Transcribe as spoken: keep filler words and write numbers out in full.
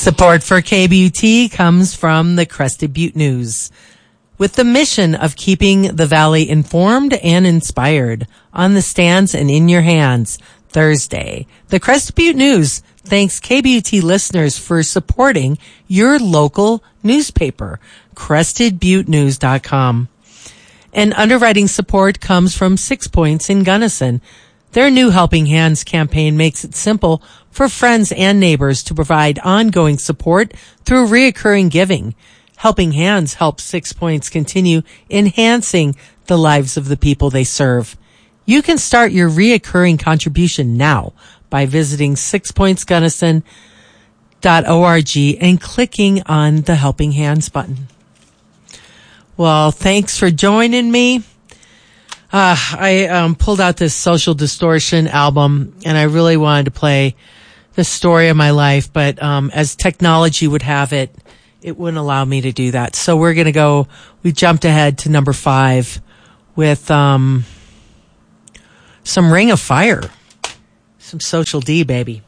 Support for K B U T comes from the Crested Butte News. With the mission of keeping the Valley informed and inspired, on the stands and in your hands, Thursday. The Crested Butte News thanks K B U T listeners for supporting your local newspaper, crested butte news dot com. And underwriting support comes from Six Points in Gunnison. Their new Helping Hands campaign makes it simple for friends and neighbors to provide ongoing support through reoccurring giving. Helping Hands helps Six Points continue enhancing the lives of the people they serve. You can start your reoccurring contribution now by visiting six points gunnison dot org and clicking on the Helping Hands button. Well, thanks for joining me. Uh, I um, pulled out this Social Distortion album, and I really wanted to play the story of my life, but um, as technology would have it, it wouldn't allow me to do that. So we're going to go, we jumped ahead to number five with um, some Ring of Fire, some Social D, baby.